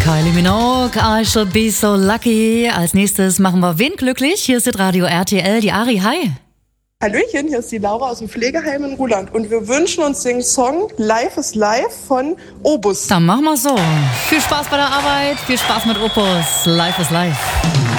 Kylie Minogue, I Should Be So Lucky. Als nächstes machen wir wen glücklich? Hier ist das Radio RTL, die Ari, hi. Hallöchen, hier ist die Laura aus dem Pflegeheim in Ruhland und wir wünschen uns den Song Life is Life von Opus. Dann machen wir so. Viel Spaß bei der Arbeit, viel Spaß mit Opus. Life is Life.